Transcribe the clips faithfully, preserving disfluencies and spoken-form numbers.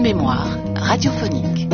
mémoire radiophonique.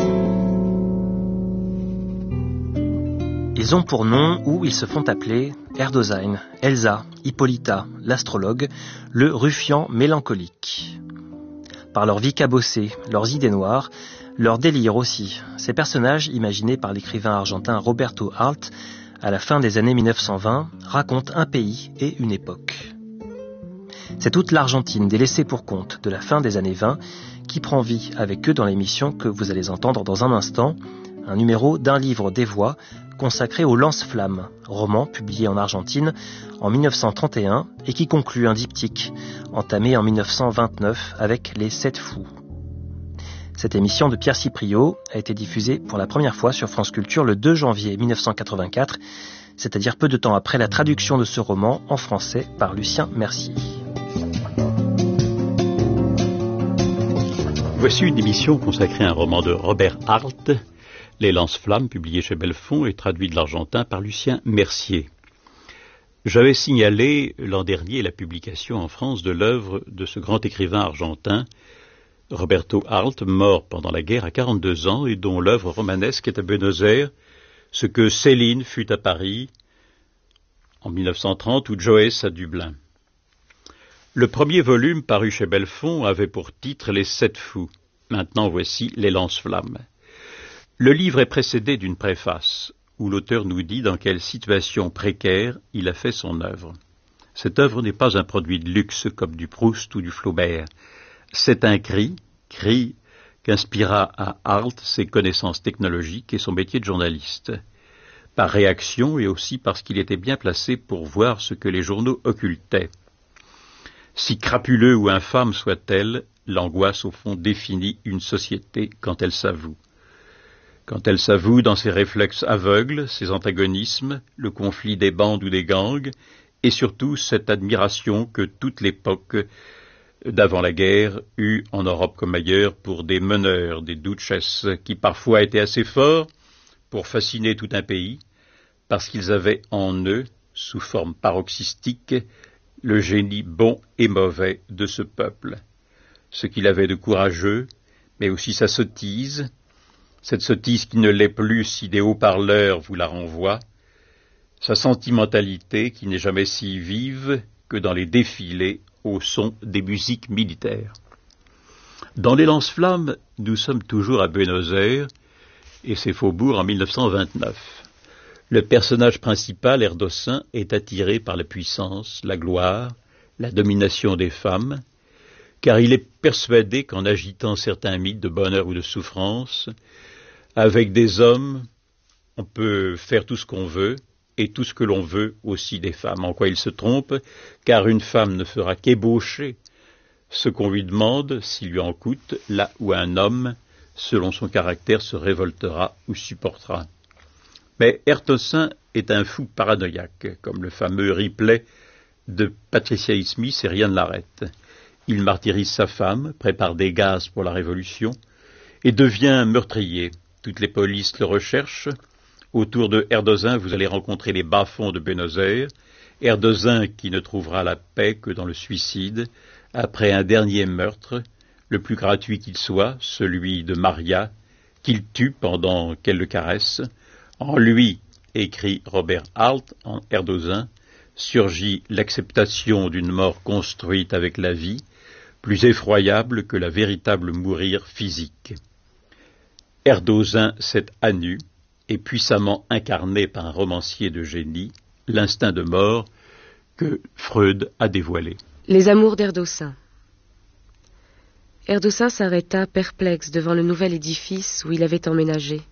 Ils ont pour nom, ou ils se font appeler, Erdosine, Elsa, Hippolyta, l'astrologue, le ruffian mélancolique. Par leur vie cabossée, leurs idées noires, leur délire aussi, ces personnages imaginés par l'écrivain argentin Roberto Arlt à la fin des années mille neuf cent vingt racontent un pays et une époque. C'est toute l'Argentine des laissés pour compte de la fin des années vingt qui prend vie avec eux dans l'émission que vous allez entendre dans un instant, un numéro d'un livre des voix consacré au Lance-Flammes, roman publié en Argentine en mille neuf cent trente et un et qui conclut un diptyque entamé en mille neuf cent vingt-neuf avec Les Sept Fous. Cette émission de Pierre Cipriot a été diffusée pour la première fois sur France Culture le deux janvier mille neuf cent quatre-vingt-quatre, c'est-à-dire peu de temps après la traduction de ce roman en français par Lucien Mercier. Voici une émission consacrée à un roman de Robert Arlt, Les Lance-Flammes, publié chez Belfond et traduit de l'argentin par Lucien Mercier. J'avais signalé l'an dernier la publication en France de l'œuvre de ce grand écrivain argentin, Roberto Arlt, mort pendant la guerre à quarante-deux ans et dont l'œuvre romanesque est à Buenos Aires, ce que Céline fut à Paris en mille neuf cent trente ou Joyce à Dublin. Le premier volume paru chez Belfond avait pour titre Les Sept Fous. Maintenant voici Les Lance-Flammes. Le livre est précédé d'une préface où l'auteur nous dit dans quelle situation précaire il a fait son œuvre. Cette œuvre n'est pas un produit de luxe comme du Proust ou du Flaubert. C'est un cri, cri qu'inspira à Arlt ses connaissances technologiques et son métier de journaliste. Par réaction et aussi parce qu'il était bien placé pour voir ce que les journaux occultaient. Si crapuleux ou infâme soit-elle, l'angoisse au fond définit une société quand elle s'avoue. Quand elle s'avoue dans ses réflexes aveugles, ses antagonismes, le conflit des bandes ou des gangs, et surtout cette admiration que toute l'époque d'avant la guerre eut en Europe comme ailleurs pour des meneurs, des duchesses, qui parfois étaient assez forts pour fasciner tout un pays, parce qu'ils avaient en eux, sous forme paroxystique, le génie bon et mauvais de ce peuple. Ce qu'il avait de courageux, mais aussi sa sottise, cette sottise qui ne l'est plus si des haut-parleurs vous la renvoient, sa sentimentalité qui n'est jamais si vive que dans les défilés au son des musiques militaires. Dans Les Lance-Flammes, nous sommes toujours à Buenos Aires et ses faubourgs en mille neuf cent vingt-neuf. Le personnage principal, Erdosine, est attiré par la puissance, la gloire, la domination des femmes, car il est persuadé qu'en agitant certains mythes de bonheur ou de souffrance, avec des hommes, on peut faire tout ce qu'on veut, et tout ce que l'on veut aussi des femmes. En quoi il se trompe, car une femme ne fera qu'ébaucher ce qu'on lui demande, s'il lui en coûte, là où un homme, selon son caractère, se révoltera ou supportera. Mais Erdosine est un fou paranoïaque, comme le fameux Ripley de Patricia Highsmith, et rien ne l'arrête. Il martyrise sa femme, prépare des gaz pour la Révolution, et devient meurtrier. Toutes les polices le recherchent. Autour de Erdosine, vous allez rencontrer les bas-fonds de Buenos Aires. Erdosine qui ne trouvera la paix que dans le suicide, après un dernier meurtre, le plus gratuit qu'il soit, celui de Maria, qu'il tue pendant qu'elle le caresse. En lui, écrit Robert Arlt, en Erdosine, surgit l'acceptation d'une mort construite avec la vie, plus effroyable que la véritable mourir physique. Erdosine s'est à nu, et puissamment incarné par un romancier de génie, l'instinct de mort que Freud a dévoilé. Les amours d'Erdosine. Erdosine s'arrêta perplexe devant le nouvel édifice où il avait emménagé.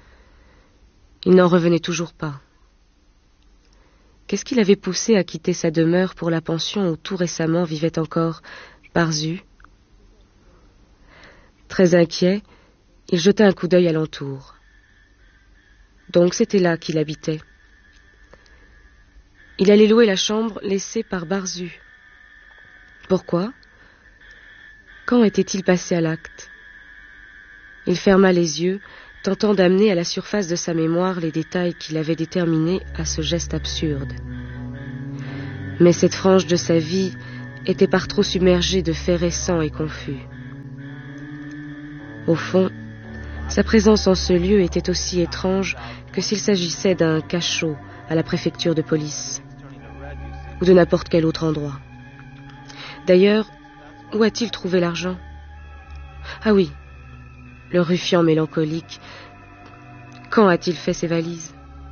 Il n'en revenait toujours pas. Qu'est-ce qui l'avait poussé à quitter sa demeure pour la pension où tout récemment vivait encore Barzu? Très inquiet, il jeta un coup d'œil alentour. Donc c'était là qu'il habitait. Il allait louer la chambre laissée par Barzu. Pourquoi? Quand était-il passé à l'acte? Il ferma les yeux, tentant d'amener à la surface de sa mémoire les détails qui l'avaient déterminé à ce geste absurde. Mais cette frange de sa vie était par trop submergée de faits récents et confus. Au fond, sa présence en ce lieu était aussi étrange que s'il s'agissait d'un cachot à la préfecture de police ou de n'importe quel autre endroit. D'ailleurs, où a-t-il trouvé l'argent? Ah oui, le ruffian mélancolique. Quand a-t-il fait ses valises?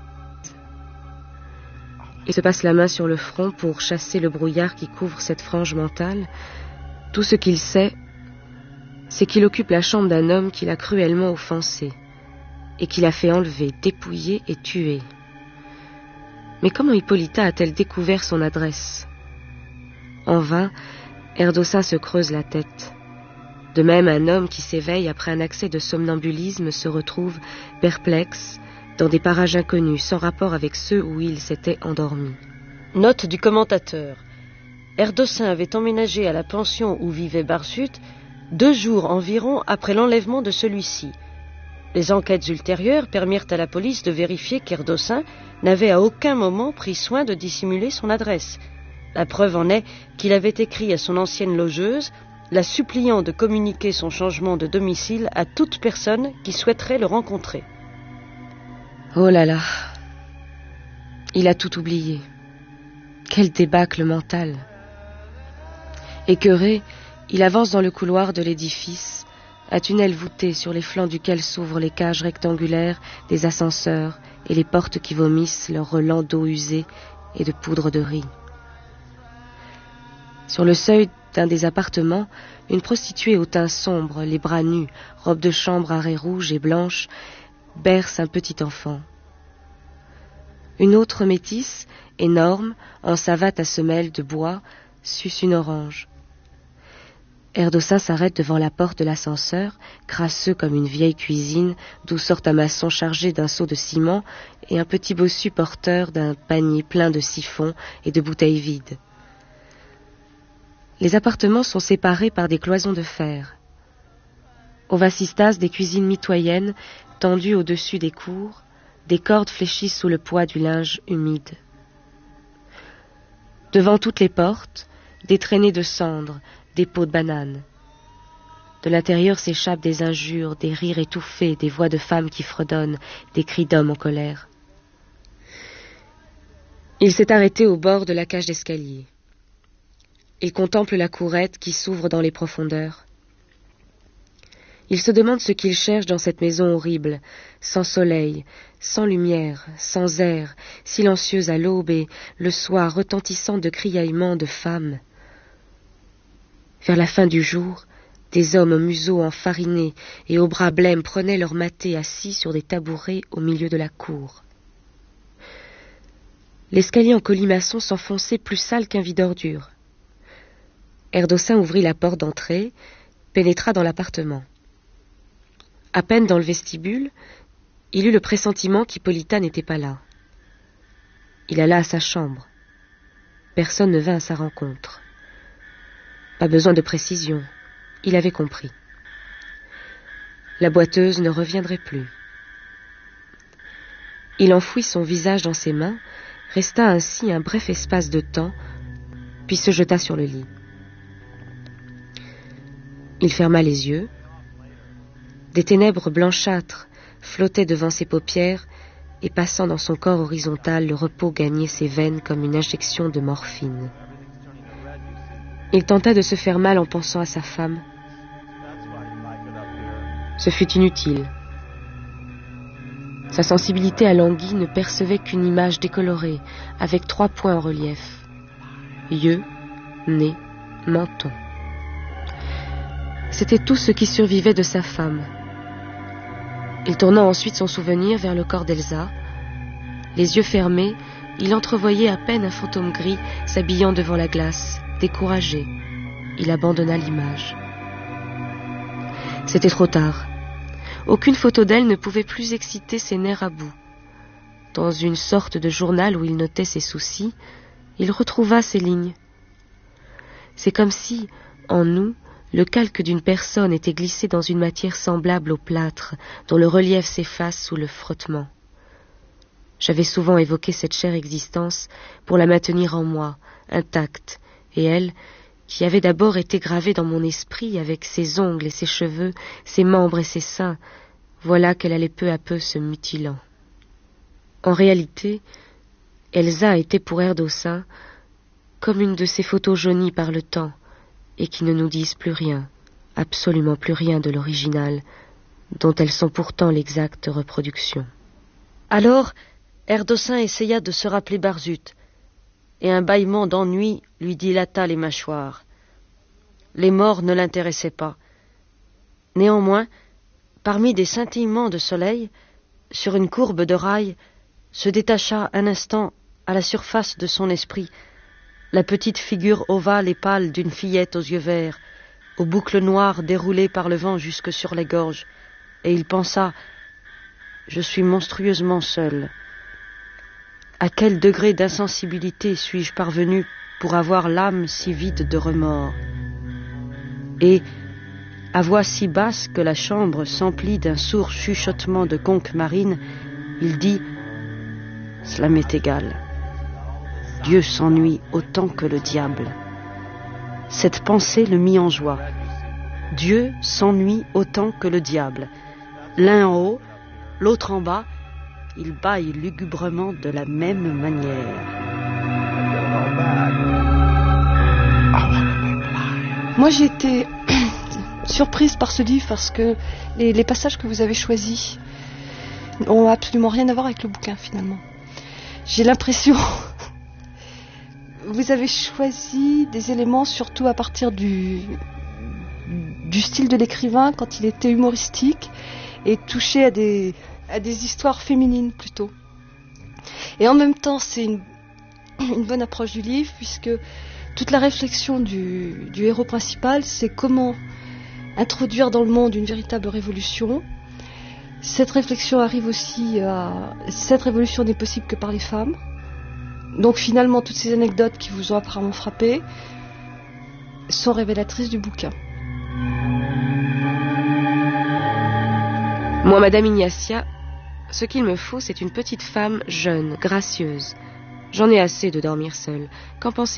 Il se passe la main sur le front pour chasser le brouillard qui couvre cette frange mentale. Tout ce qu'il sait, c'est qu'il occupe la chambre d'un homme qu'il a cruellement offensé et qu'il a fait enlever, dépouiller et tuer. Mais comment Hippolyta a-t-elle découvert son adresse? En vain, Erdossin se creuse la tête. De même, un homme qui s'éveille après un accès de somnambulisme se retrouve perplexe dans des parages inconnus, sans rapport avec ceux où il s'était endormi. Note du commentateur. Erdossin avait emménagé à la pension où vivait Barsut deux jours environ après l'enlèvement de celui-ci. Les enquêtes ultérieures permirent à la police de vérifier qu'Erdossin n'avait à aucun moment pris soin de dissimuler son adresse. La preuve en est qu'il avait écrit à son ancienne logeuse, la suppliant de communiquer son changement de domicile à toute personne qui souhaiterait le rencontrer. Oh là là, il a tout oublié. Quel débâcle mental. Écœuré, il avance dans le couloir de l'édifice, à tunnel voûté sur les flancs duquel s'ouvrent les cages rectangulaires des ascenseurs et les portes qui vomissent leur relent d'eau usée et de poudre de riz. Sur le seuil d'un des appartements, une prostituée au teint sombre, les bras nus, robe de chambre à raies rouges et blanches, berce un petit enfant. Une autre métisse, énorme, en savate à semelles de bois, suce une orange. Erdossin s'arrête devant la porte de l'ascenseur, crasseux comme une vieille cuisine, d'où sort un maçon chargé d'un seau de ciment et un petit bossu porteur d'un panier plein de siphons et de bouteilles vides. Les appartements sont séparés par des cloisons de fer. Au vasistas, des cuisines mitoyennes, tendues au-dessus des cours, des cordes fléchissent sous le poids du linge humide. Devant toutes les portes, des traînées de cendres, des pots de bananes. De l'intérieur s'échappent des injures, des rires étouffés, des voix de femmes qui fredonnent, des cris d'hommes en colère. Il s'est arrêté au bord de la cage d'escalier. Il contemple la courette qui s'ouvre dans les profondeurs. Il se demande ce qu'il cherche dans cette maison horrible, sans soleil, sans lumière, sans air, silencieuse à l'aube et le soir retentissant de criaillements de femmes. Vers la fin du jour, des hommes au museau enfariné et aux bras blêmes prenaient leur maté assis sur des tabourets au milieu de la cour. L'escalier en colimaçon s'enfonçait plus sale qu'un vide d'ordures. Erdossin ouvrit la porte d'entrée, pénétra dans l'appartement. À peine dans le vestibule, il eut le pressentiment qu'Hippolyta n'était pas là. Il alla à sa chambre. Personne ne vint à sa rencontre. Pas besoin de précision, il avait compris. La boiteuse ne reviendrait plus. Il enfouit son visage dans ses mains, resta ainsi un bref espace de temps, puis se jeta sur le lit. Il ferma les yeux. Des ténèbres blanchâtres flottaient devant ses paupières et passant dans son corps horizontal, le repos gagnait ses veines comme une injection de morphine. Il tenta de se faire mal en pensant à sa femme. Ce fut inutile. Sa sensibilité alanguie ne percevait qu'une image décolorée, avec trois points en relief. Yeux, nez, menton. C'était tout ce qui survivait de sa femme. Il tourna ensuite son souvenir vers le corps d'Elsa. Les yeux fermés, il entrevoyait à peine un fantôme gris s'habillant devant la glace, découragé. Il abandonna l'image. C'était trop tard. Aucune photo d'elle ne pouvait plus exciter ses nerfs à bout. Dans une sorte de journal où il notait ses soucis, il retrouva ces lignes. C'est comme si, en nous, le calque d'une personne était glissé dans une matière semblable au plâtre, dont le relief s'efface sous le frottement. J'avais souvent évoqué cette chère existence pour la maintenir en moi, intacte, et elle, qui avait d'abord été gravée dans mon esprit avec ses ongles et ses cheveux, ses membres et ses seins, voilà qu'elle allait peu à peu se mutilant. En réalité, Elsa était pour Erdossin comme une de ces photos jaunies par le temps et qui ne nous disent plus rien, absolument plus rien de l'original, dont elles sont pourtant l'exacte reproduction. Alors, Erdossin essaya de se rappeler Barzute, et un bâillement d'ennui lui dilata les mâchoires. Les morts ne l'intéressaient pas. Néanmoins, parmi des scintillements de soleil, sur une courbe de rail, se détacha un instant à la surface de son esprit la petite figure ovale et pâle d'une fillette aux yeux verts, aux boucles noires déroulées par le vent jusque sur les gorges, et il pensa « Je suis monstrueusement seul. À quel degré d'insensibilité suis-je parvenu pour avoir l'âme si vide de remords ?» Et, à voix si basse que la chambre s'emplit d'un sourd chuchotement de conque marine, il dit « Cela m'est égal. Dieu s'ennuie autant que le diable. » Cette pensée le mit en joie. Dieu s'ennuie autant que le diable. L'un en haut, l'autre en bas, il bâille lugubrement de la même manière. Moi, j'ai été surprise par ce livre parce que les, les passages que vous avez choisis n'ont absolument rien à voir avec le bouquin, finalement. J'ai l'impression... Vous avez choisi des éléments surtout à partir du, du style de l'écrivain quand il était humoristique et touché à des, à des histoires féminines plutôt. Et en même temps, c'est une, une bonne approche du livre puisque toute la réflexion du, du héros principal, c'est comment introduire dans le monde une véritable révolution. Cette réflexion arrive aussi à... Cette révolution n'est possible que par les femmes. Donc finalement, toutes ces anecdotes qui vous ont apparemment frappé sont révélatrices du bouquin. Moi, Madame Ignacia, ce qu'il me faut, c'est une petite femme jeune, gracieuse. J'en ai assez de dormir seule. Qu'en pensez-vous ?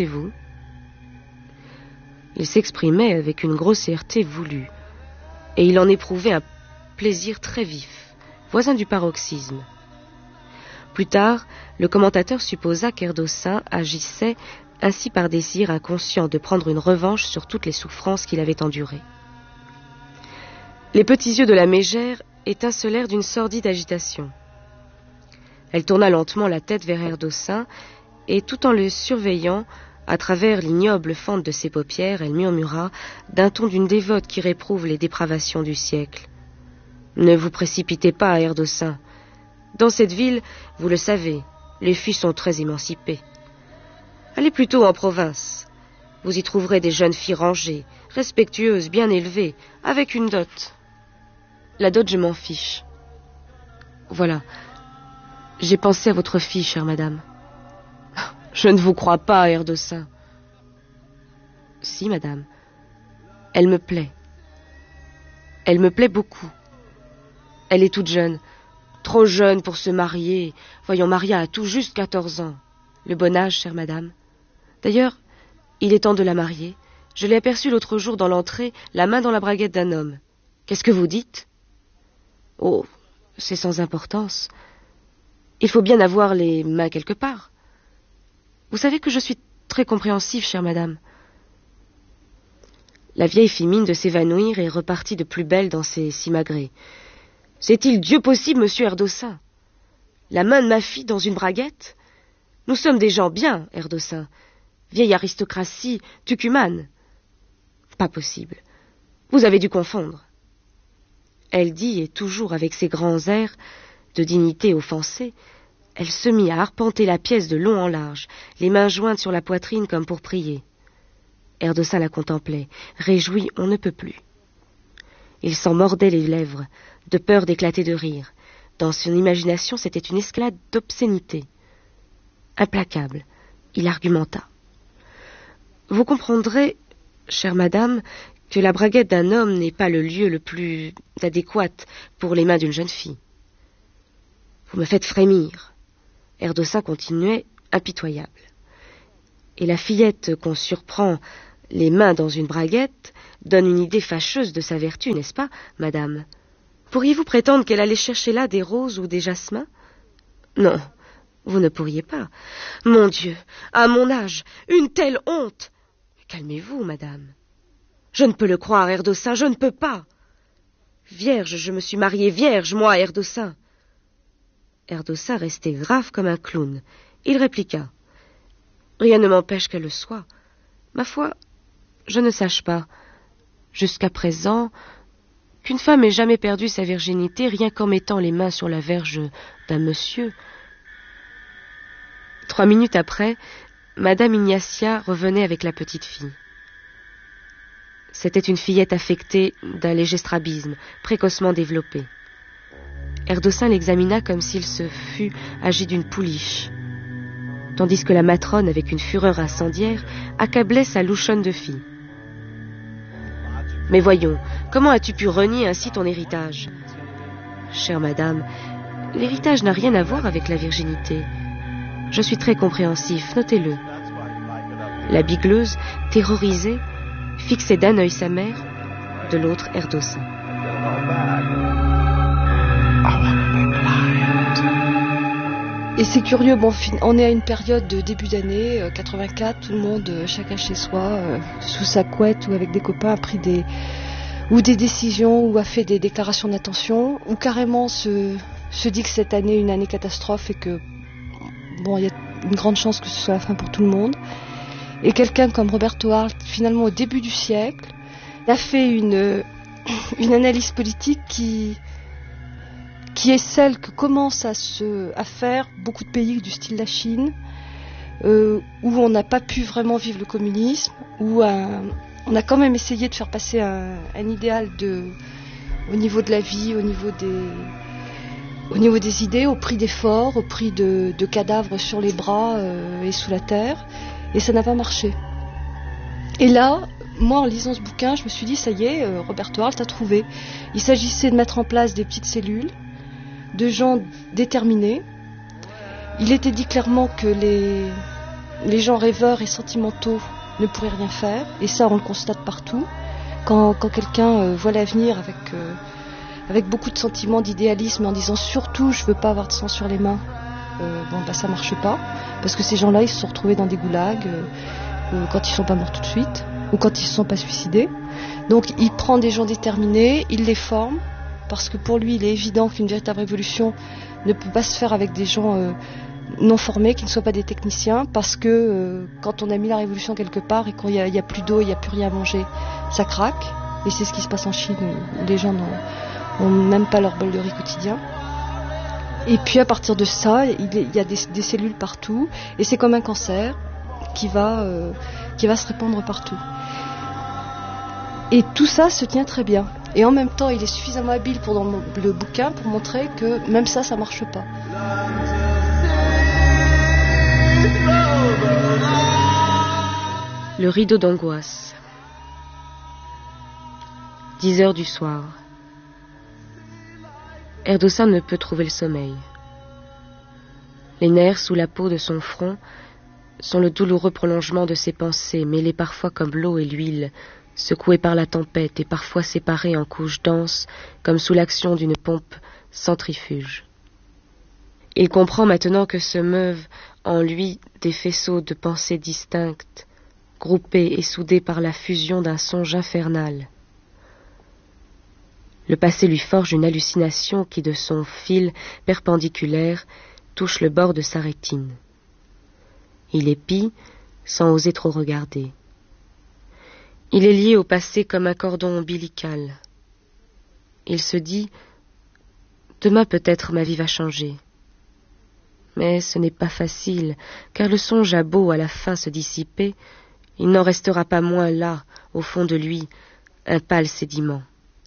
Il s'exprimait avec une grossièreté voulue, et il en éprouvait un plaisir très vif, voisin du paroxysme. Plus tard, le commentateur supposa qu'Erdossin agissait ainsi par désir inconscient de prendre une revanche sur toutes les souffrances qu'il avait endurées. Les petits yeux de la mégère étincelèrent d'une sordide agitation. Elle tourna lentement la tête vers Erdossin, et tout en le surveillant, à travers l'ignoble fente de ses paupières, elle murmura, d'un ton d'une dévote qui réprouve les dépravations du siècle. « Ne vous précipitez pas, Erdossin. Dans cette ville, vous le savez, les filles sont très émancipées. Allez plutôt en province. Vous y trouverez des jeunes filles rangées, respectueuses, bien élevées, avec une dot. La dot, je m'en fiche. Voilà. J'ai pensé à votre fille, chère madame. Je ne vous crois pas, Erdossin. Si, madame. Elle me plaît. Elle me plaît beaucoup. Elle est toute jeune. Trop jeune pour se marier. Voyons, Maria a tout juste quatorze ans. Le bon âge, chère madame. D'ailleurs, il est temps de la marier. Je l'ai aperçue l'autre jour dans l'entrée, la main dans la braguette d'un homme. Qu'est-ce que vous dites ? Oh, c'est sans importance. Il faut bien avoir les mains quelque part. Vous savez que je suis très compréhensive, chère madame. La vieille fit mine de s'évanouir et repartit de plus belle dans ses simagrées. C'est-il Dieu possible, monsieur Erdossin? La main de ma fille dans une braguette? Nous sommes des gens bien, Erdossin. Vieille aristocratie tucumane. Pas possible. Vous avez dû confondre. Elle dit, et toujours avec ses grands airs de dignité offensée, elle se mit à arpenter la pièce de long en large, les mains jointes sur la poitrine comme pour prier. Erdossin la contemplait, réjoui on ne peut plus. Il s'en mordait les lèvres, de peur d'éclater de rire. Dans son imagination, c'était une escalade d'obscénité. Implacable, il argumenta. Vous comprendrez, chère madame, que la braguette d'un homme n'est pas le lieu le plus adéquat pour les mains d'une jeune fille. Vous me faites frémir. Erdossin continuait, impitoyable. Et la fillette qu'on surprend Les mains dans une braguette donnent une idée fâcheuse de sa vertu, n'est-ce pas, madame? Pourriez-vous prétendre qu'elle allait chercher là des roses ou des jasmins? Non, vous ne pourriez pas. Mon Dieu, à mon âge, une telle honte! Calmez-vous, madame. Je ne peux le croire, Erdossin, je ne peux pas. Vierge, je me suis mariée vierge, moi, Erdossin. Erdossin restait grave comme un clown. Il répliqua. Rien ne m'empêche qu'elle le soit. Ma foi, je ne sache pas, jusqu'à présent, qu'une femme ait jamais perdu sa virginité rien qu'en mettant les mains sur la verge d'un monsieur. Trois minutes après, Madame Ignacia revenait avec la petite fille. C'était une fillette affectée d'un léger strabisme, précocement développé. Erdossin l'examina comme s'il se fût agi d'une pouliche, tandis que la matrone, avec une fureur incendiaire, accablait sa louchonne de fille. « Mais voyons, comment as-tu pu renier ainsi ton héritage ?»« Chère madame, l'héritage n'a rien à voir avec la virginité. Je suis très compréhensif, notez-le. » La bigleuse, terrorisée, fixait d'un œil sa mère, de l'autre Erdossin. Et c'est curieux, bon, on est à une période de début d'année, euh, quatre-vingt-quatre, tout le monde, euh, chacun chez soi, euh, sous sa couette ou avec des copains, a pris des, ou des décisions, ou a fait des déclarations d'intention, ou carrément se, se dit que cette année est une année catastrophe et que, bon, il y a une grande chance que ce soit la fin pour tout le monde. Et quelqu'un comme Roberto Arlt, finalement au début du siècle, a fait une, une analyse politique qui... qui est celle que commencent à, se, à faire beaucoup de pays du style la Chine, euh, où on n'a pas pu vraiment vivre le communisme, où un, on a quand même essayé de faire passer un, un idéal de, au niveau de la vie, au niveau des, au niveau des idées, au prix d'efforts, au prix de, de cadavres sur les bras euh, et sous la terre, et ça n'a pas marché. Et là, moi, en lisant ce bouquin, je me suis dit, ça y est, euh, Roberto Arlt a trouvé. Il s'agissait de mettre en place des petites cellules, de gens déterminés. Il était dit clairement que les, les gens rêveurs et sentimentaux ne pourraient rien faire, et ça on le constate partout. Quand, quand quelqu'un euh, voit l'avenir avec, euh, avec beaucoup de sentiments, d'idéalisme, en disant surtout je veux pas avoir de sang sur les mains, euh, bon bah ça marche pas, parce que ces gens-là ils se sont retrouvés dans des goulags euh, euh, quand ils sont pas morts tout de suite, ou quand ils se sont pas suicidés. Donc il prend des gens déterminés, il les forme, parce que pour lui, il est évident qu'une véritable révolution ne peut pas se faire avec des gens euh, non formés, qui ne soient pas des techniciens, parce que euh, quand on a mis la révolution quelque part et qu'il n'y a, a plus d'eau, il n'y a plus rien à manger, ça craque. Et c'est ce qui se passe en Chine, où les gens n'ont même pas leur bol de riz quotidien. Et puis à partir de ça, il y a des, des cellules partout, et c'est comme un cancer qui va, euh, qui va se répandre partout. Et tout ça se tient très bien. Et en même temps, il est suffisamment habile pour dans le bouquin pour montrer que même ça, ça marche pas. Le rideau d'angoisse. Dix heures du soir. Erdossin ne peut trouver le sommeil. Les nerfs sous la peau de son front sont le douloureux prolongement de ses pensées, mêlés parfois comme l'eau et l'huile, secoués par la tempête et parfois séparés en couches denses, comme sous l'action d'une pompe centrifuge. Il comprend maintenant que se meuvent en lui des faisceaux de pensées distinctes, groupés et soudés par la fusion d'un songe infernal. Le passé lui forge une hallucination qui, de son fil perpendiculaire, touche le bord de sa rétine. Il épie sans oser trop regarder. Il est lié au passé comme un cordon ombilical. Il se dit « Demain peut-être ma vie va changer ». Mais ce n'est pas facile, car le songe a beau à la fin se dissiper, il n'en restera pas moins là, au fond de lui, un pâle sédiment.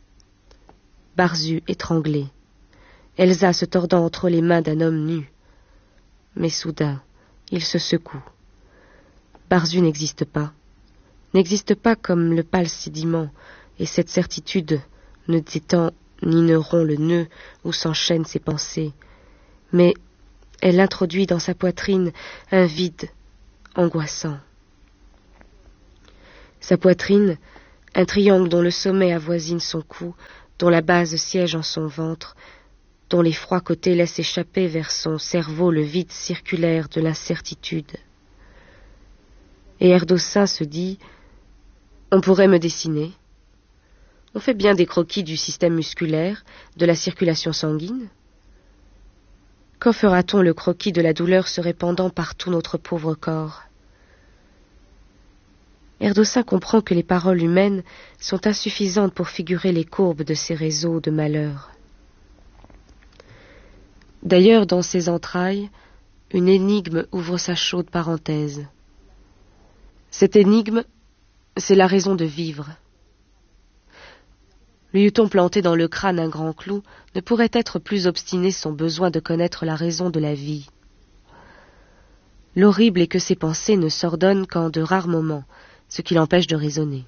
Barzu étranglé, Elsa se tordant entre les mains d'un homme nu. Mais soudain, il se secoue. Barzu n'existe pas. N'existe pas comme le pâle sédiment, et cette certitude ne détend ni ne rompt le nœud où s'enchaînent ses pensées, mais elle introduit dans sa poitrine un vide angoissant. Sa poitrine, un triangle dont le sommet avoisine son cou, dont la base siège en son ventre, dont les froids côtés laissent échapper vers son cerveau le vide circulaire de l'incertitude. Et Erdossin se dit « On pourrait me dessiner. On fait bien des croquis du système musculaire, de la circulation sanguine. Quand fera-t-on le croquis de la douleur se répandant par tout notre pauvre corps ?» Erdossin comprend que les paroles humaines sont insuffisantes pour figurer les courbes de ces réseaux de malheur. D'ailleurs, dans ses entrailles, une énigme ouvre sa chaude parenthèse. Cette énigme, c'est la raison de vivre. Lui eût-on planté dans le crâne un grand clou, ne pourrait être plus obstiné son besoin de connaître la raison de la vie. L'horrible est que ses pensées ne s'ordonnent qu'en de rares moments, ce qui l'empêche de raisonner.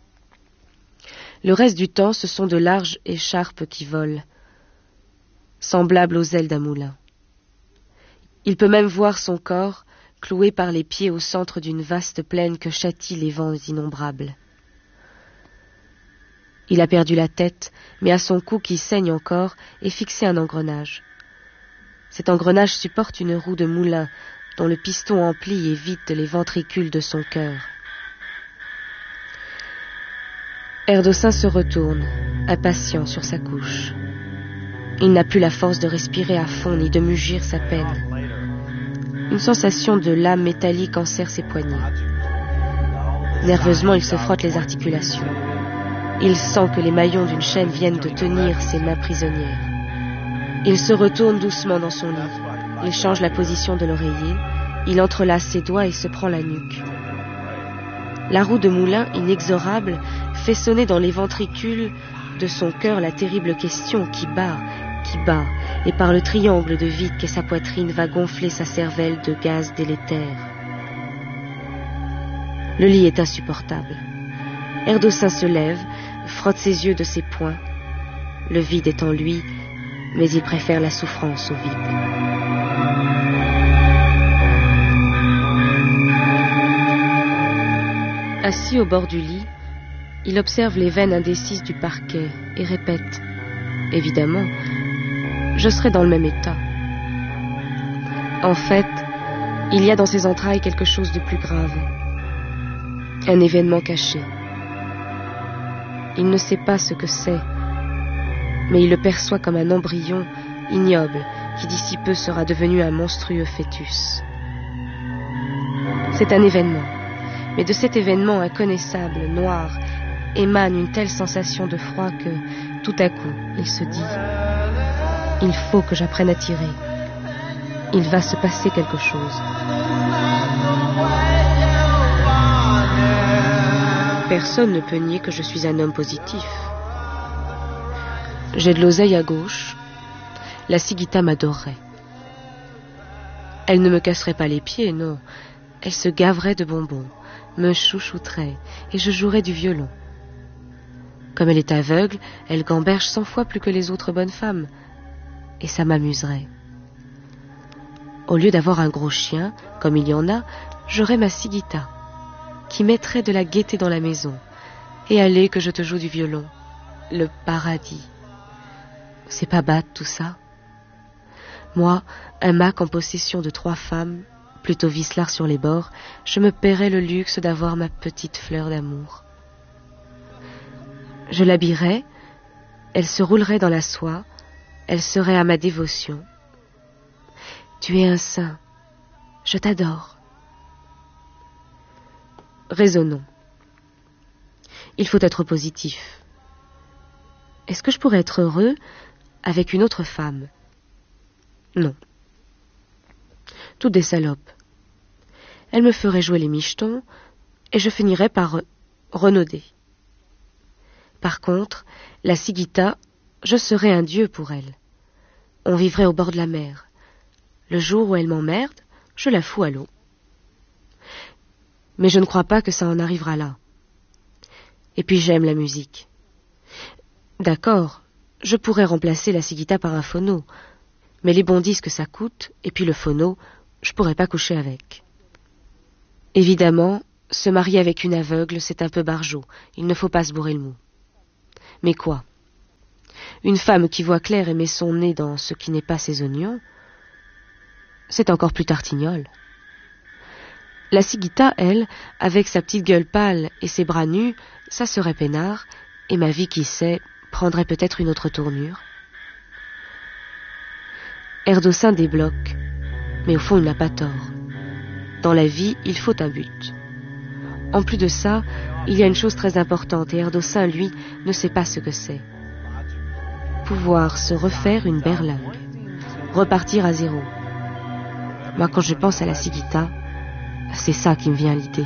Le reste du temps, ce sont de larges écharpes qui volent, semblables aux ailes d'un moulin. Il peut même voir son corps cloué par les pieds au centre d'une vaste plaine que châtient les vents innombrables. Il a perdu la tête, mais à son cou qui saigne encore est fixé un engrenage. Cet engrenage supporte une roue de moulin dont le piston emplit et vide les ventricules de son cœur. Erdossin se retourne, impatient sur sa couche. Il n'a plus la force de respirer à fond ni de mugir sa peine. Une sensation de lame métallique enserre ses poignets. Nerveusement, il se frotte les articulations. Il sent que les maillons d'une chaîne viennent de tenir ses mains prisonnières. Il se retourne doucement dans son lit. Il change la position de l'oreiller. Il entrelace ses doigts et se prend la nuque. La roue de moulin, inexorable, fait sonner dans les ventricules de son cœur la terrible question qui bat, qui bat, et par le triangle de vide qu'est sa poitrine va gonfler sa cervelle de gaz délétère. Le lit est insupportable. Erdossin se lève, frotte ses yeux de ses poings. Le vide est en lui, mais il préfère la souffrance au vide. Assis au bord du lit, il observe les veines indécises du parquet et répète « Évidemment, je serai dans le même état. » En fait, il y a dans ses entrailles quelque chose de plus grave. Un événement caché. Il ne sait pas ce que c'est, mais il le perçoit comme un embryon ignoble qui d'ici peu sera devenu un monstrueux fœtus. C'est un événement, mais de cet événement inconnaissable, noir, émane une telle sensation de froid que, tout à coup, il se dit « Il faut que j'apprenne à tirer. Il va se passer quelque chose. » Personne ne peut nier que je suis un homme positif. J'ai de l'oseille à gauche. La Siguita m'adorerait. Elle ne me casserait pas les pieds, non. Elle se gaverait de bonbons, me chouchouterait, et je jouerais du violon. Comme elle est aveugle, elle gamberge cent fois plus que les autres bonnes femmes, et ça m'amuserait. Au lieu d'avoir un gros chien, comme il y en a, j'aurais ma Siguita, qui mettrait de la gaieté dans la maison. Et allez que je te joue du violon. Le paradis. C'est pas bad tout ça? Moi, un mac en possession de trois femmes, plutôt vicelard sur les bords, je me paierais le luxe d'avoir ma petite fleur d'amour. Je l'habillerais, elle se roulerait dans la soie, elle serait à ma dévotion. Tu es un saint, je t'adore. Raisonnons. Il faut être positif. Est-ce que je pourrais être heureux avec une autre femme? Non. Toutes des salopes. Elles me feraient jouer les michetons et je finirais par renauder. Par contre, la Siguita, je serais un dieu pour elle. On vivrait au bord de la mer. Le jour où elle m'emmerde, je la fous à l'eau. Mais je ne crois pas que ça en arrivera là. Et puis j'aime la musique. D'accord, je pourrais remplacer la Siguita par un phono, mais les bons disques ça coûte, et puis le phono, je pourrais pas coucher avec. Évidemment, Se marier avec une aveugle, c'est un peu barjot. Il ne faut pas se bourrer le mou. Mais quoi? Une femme qui voit clair et met son nez dans ce qui n'est pas ses oignons, c'est encore plus tartignole. La Siguita, elle, avec sa petite gueule pâle et ses bras nus, ça serait peinard, et ma vie, qui sait, prendrait peut-être une autre tournure. Erdossin débloque, mais au fond il n'a pas tort. Dans la vie, il faut un but. En plus de ça, il y a une chose très importante, et Erdossin, lui, ne sait pas ce que c'est. Pouvoir se refaire une berlingue, repartir à zéro. Moi, quand je pense à la Siguita, c'est ça qui me vient à l'idée.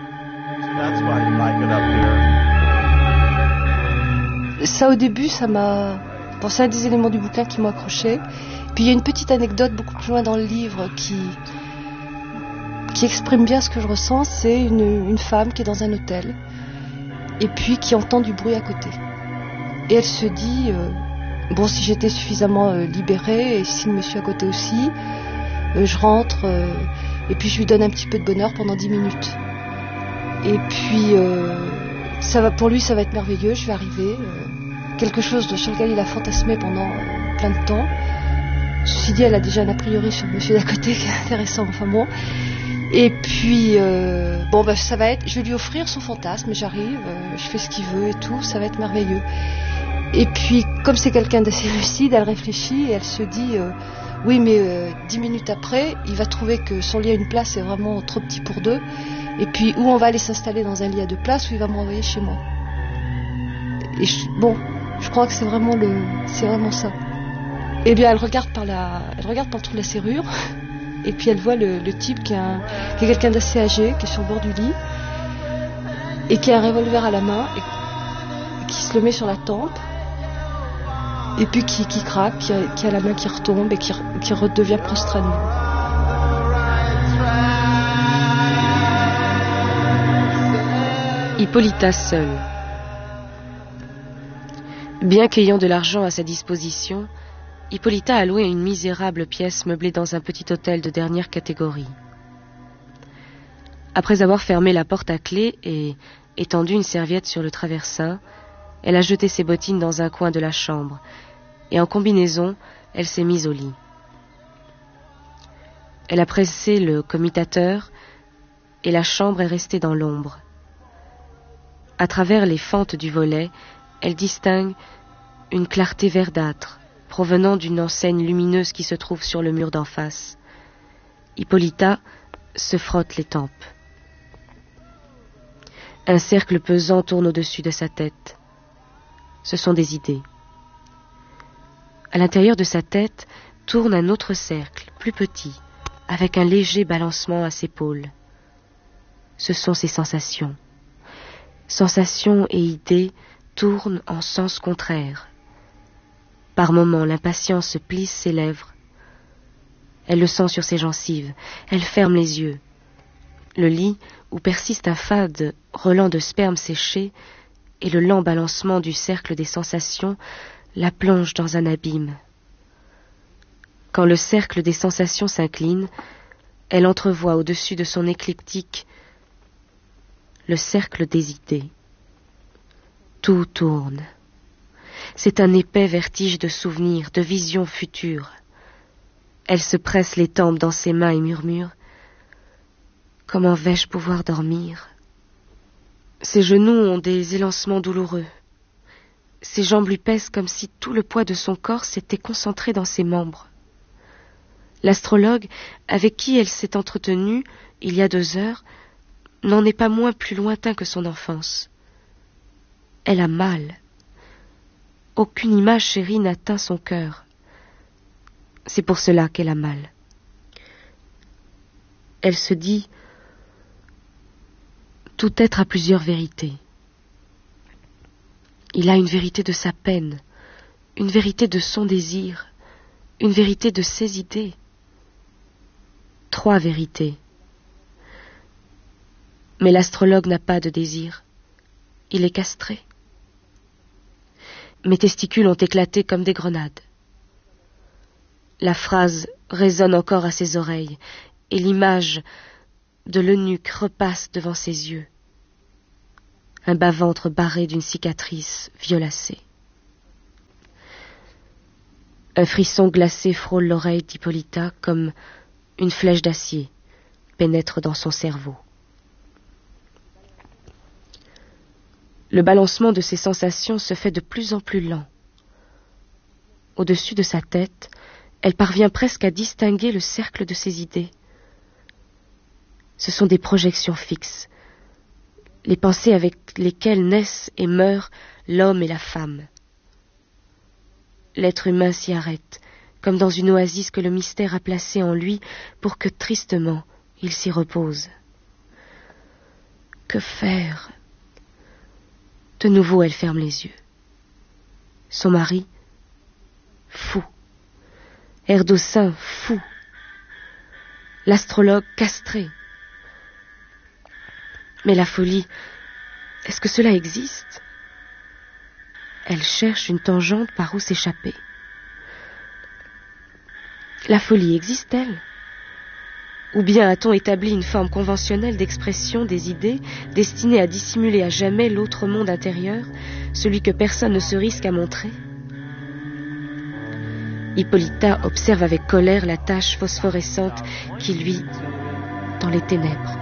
Ça, au début, ça m'a... Bon, c'est un des éléments du bouquin qui m'a accroché. Puis il y a une petite anecdote beaucoup plus loin dans le livre qui, qui exprime bien ce que je ressens. C'est une, une femme qui est dans un hôtel et puis qui entend du bruit à côté. Et elle se dit, euh, bon, si j'étais suffisamment euh, libérée et si le monsieur à côté aussi, euh, je rentre euh, et puis je lui donne un petit peu de bonheur pendant dix minutes. Et puis, euh, ça va, pour lui, ça va être merveilleux, je vais arriver. Euh, quelque chose de, sur lequel il a fantasmé pendant euh, plein de temps. Ceci dit, elle a déjà un a priori sur le monsieur d'à côté qui est intéressant, enfin bon. Et puis, euh, bon, bah, ça va être, je vais lui offrir son fantasme, j'arrive, euh, je fais ce qu'il veut et tout, ça va être merveilleux. Et puis, comme c'est quelqu'un d'assez lucide, elle réfléchit et elle se dit, euh, oui, mais euh, dix minutes après, il va trouver que son lit à une place est vraiment trop petit pour deux. Et puis, où on va aller s'installer dans un lit à deux places, où il va me renvoyer chez moi. Et je, bon, je crois que c'est vraiment le, c'est vraiment ça. Eh bien, elle regarde par la, elle regarde par le trou de la serrure, et puis elle voit le, le type qui, a un, qui est quelqu'un d'assez âgé, qui est sur le bord du lit, et qui a un revolver à la main, et qui se le met sur la tempe, et puis qui, qui craque, qui a, qui a la main qui retombe, et qui, qui redevient prostrane. Hippolyta seul. Bien qu'ayant de l'argent à sa disposition, Hippolyta a loué une misérable pièce meublée dans un petit hôtel de dernière catégorie. Après avoir fermé la porte à clé et étendu une serviette sur le traversin, elle a jeté ses bottines dans un coin de la chambre, et en combinaison, elle s'est mise au lit. Elle a pressé le commutateur, et la chambre est restée dans l'ombre. À travers les fentes du volet, elle distingue une clarté verdâtre, provenant d'une enseigne lumineuse qui se trouve sur le mur d'en face. Hippolyta se frotte les tempes. Un cercle pesant tourne au-dessus de sa tête. Ce sont des idées. À l'intérieur de sa tête tourne un autre cercle, plus petit, avec un léger balancement à ses épaules. Ce sont ses sensations. Sensations et idées tournent en sens contraire. Par moments, l'impatience plisse ses lèvres. Elle le sent sur ses gencives. Elle ferme les yeux. Le lit, où persiste un fade relent de sperme séché, et le lent balancement du cercle des sensations la plonge dans un abîme. Quand le cercle des sensations s'incline, elle entrevoit au-dessus de son écliptique le cercle des idées. Tout tourne. C'est un épais vertige de souvenirs, de visions futures. Elle se presse les tempes dans ses mains et murmure « Comment vais-je pouvoir dormir ?» Ses genoux ont des élancements douloureux. Ses jambes lui pèsent comme si tout le poids de son corps s'était concentré dans ses membres. L'astrologue, avec qui elle s'est entretenue il y a deux heures, n'en est pas moins plus lointain que son enfance. Elle a mal. Aucune image chérie n'atteint son cœur. C'est pour cela qu'elle a mal. Elle se dit « Tout être a plusieurs vérités. Il a une vérité de sa peine, une vérité de son désir, une vérité de ses idées. Trois vérités. Mais l'astrologue n'a pas de désir. Il est castré. Mes testicules ont éclaté comme des grenades. La phrase résonne encore à ses oreilles, et l'image de l'eunuque repasse devant ses yeux. Un bas-ventre barré d'une cicatrice violacée. Un frisson glacé frôle l'oreille d'Hippolyta comme une flèche d'acier pénètre dans son cerveau. Le balancement de ses sensations se fait de plus en plus lent. Au-dessus de sa tête, elle parvient presque à distinguer le cercle de ses idées. Ce sont des projections fixes, les pensées avec lesquelles naissent et meurent l'homme et la femme. L'être humain s'y arrête, comme dans une oasis que le mystère a placée en lui pour que tristement il s'y repose. Que faire ? De nouveau, elle ferme les yeux. Son mari, fou. Erdossin, fou. L'astrologue, castré. Mais la folie, est-ce que cela existe ? Elle cherche une tangente par où s'échapper. La folie existe-t-elle ? Ou bien a-t-on établi une forme conventionnelle d'expression des idées destinée à dissimuler à jamais l'autre monde intérieur, celui que personne ne se risque à montrer ? Hippolyta observe avec colère la tache phosphorescente qui luit dans les ténèbres.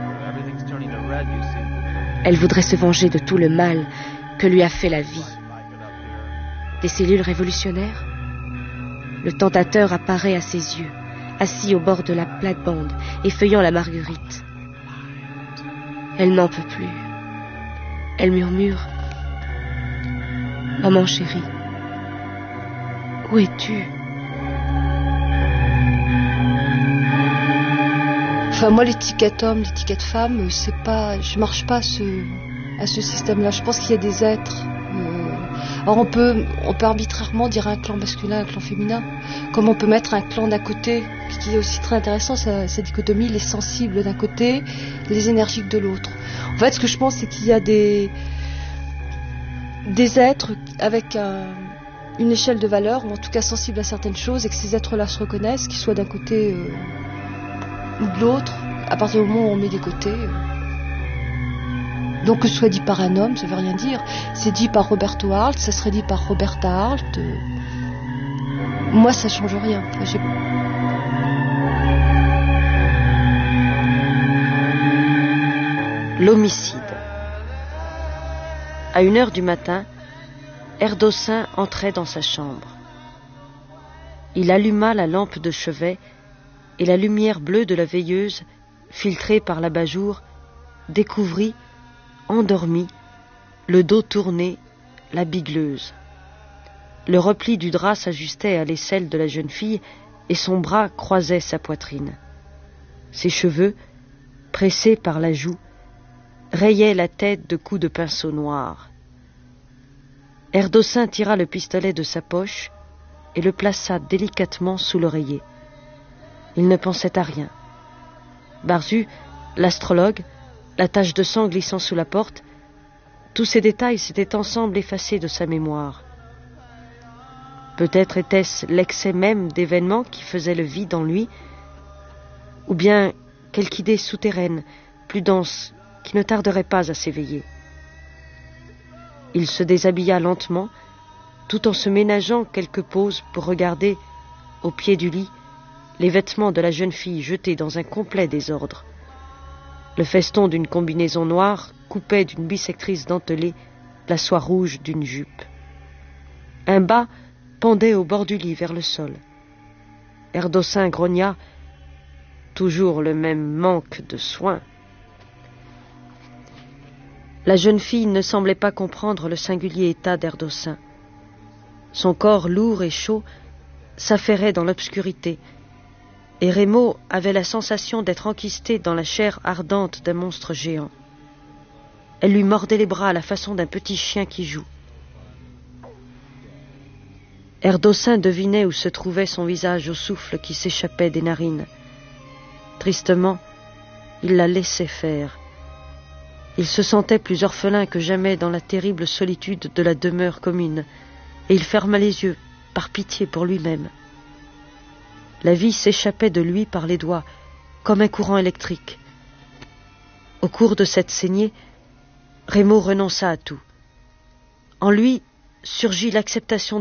Elle voudrait se venger de tout le mal que lui a fait la vie. Des cellules révolutionnaires ? Le tentateur apparaît à ses yeux, assis au bord de la plate-bande, effeuillant la marguerite. Elle n'en peut plus. Elle murmure « Maman chérie, où es-tu » Enfin, moi, l'étiquette homme, l'étiquette femme, c'est pas, je marche pas à ce, à ce système-là. Je pense qu'il y a des êtres. Euh, alors, on peut, on peut arbitrairement dire un clan masculin, un clan féminin, comme on peut mettre un clan d'un côté, ce qui est aussi très intéressant, c'est cette dichotomie, les sensibles d'un côté, les énergiques de l'autre. En fait, ce que je pense, c'est qu'il y a des, des êtres avec un, une échelle de valeur, ou en tout cas sensibles à certaines choses, et que ces êtres-là se reconnaissent, qu'ils soient d'un côté euh, ou de l'autre, à partir du moment où on met des côtés. Donc que ce soit dit par un homme, ça veut rien dire. C'est dit par Roberto Arlt, ça serait dit par Roberta Arlt. Moi, ça change rien. J'ai... L'homicide. À une heure du matin, Erdossin entrait dans sa chambre. Il alluma la lampe de chevet et la lumière bleue de la veilleuse, filtrée par l'abat-jour, découvrit, endormie, le dos tourné, la bigleuse. Le repli du drap s'ajustait à l'aisselle de la jeune fille et son bras croisait sa poitrine. Ses cheveux, pressés par la joue, rayaient la tête de coups de pinceau noirs. Erdossin tira le pistolet de sa poche et le plaça délicatement sous l'oreiller. Il ne pensait à rien. Barzu, l'astrologue, la tache de sang glissant sous la porte, tous ces détails s'étaient ensemble effacés de sa mémoire. Peut-être était-ce l'excès même d'événements qui faisait le vide en lui, ou bien quelque idée souterraine, plus dense, qui ne tarderait pas à s'éveiller. Il se déshabilla lentement, tout en se ménageant quelques pauses pour regarder, au pied du lit, les vêtements de la jeune fille jetés dans un complet désordre. Le feston d'une combinaison noire coupait d'une bissectrice dentelée la soie rouge d'une jupe. Un bas pendait au bord du lit vers le sol. Erdossin grogna, toujours le même manque de soin. La jeune fille ne semblait pas comprendre le singulier état d'Erdossin. Son corps lourd et chaud s'affairait dans l'obscurité, et Rémo avait la sensation d'être enquisté dans la chair ardente d'un monstre géant. Elle lui mordait les bras à la façon d'un petit chien qui joue. Erdossin devinait où se trouvait son visage au souffle qui s'échappait des narines. Tristement, il la laissait faire. Il se sentait plus orphelin que jamais dans la terrible solitude de la demeure commune, et il ferma les yeux, par pitié pour lui-même. La vie s'échappait de lui par les doigts, comme un courant électrique. Au cours de cette saignée, Raymond renonça à tout. En lui surgit l'acceptation